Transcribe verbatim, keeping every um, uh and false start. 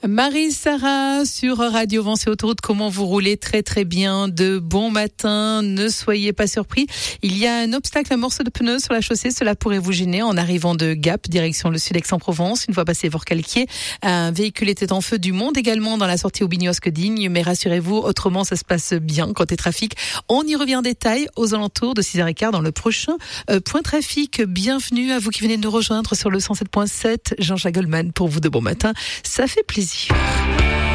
Marie-Sarah sur Radio Vence et Autoroute, comment vous roulez très très bien de bon matin, ne soyez pas surpris. Il y a un obstacle, un morceau de pneu sur la chaussée, cela pourrait vous gêner en arrivant de Gap, direction le sud Aix-en-Provence. Une fois passé Vort-Calquier, un véhicule était en feu du monde également dans la sortie Aubignosc Digne, mais rassurez-vous, autrement ça se passe bien côté trafic. On y revient en détail aux alentours de six heures quinze dans le prochain euh, point trafic. Bienvenue à vous qui venez de nous rejoindre sur le cent sept point sept. Jean-Jacques Goldman pour vous de bon matin, ça fait plaisir.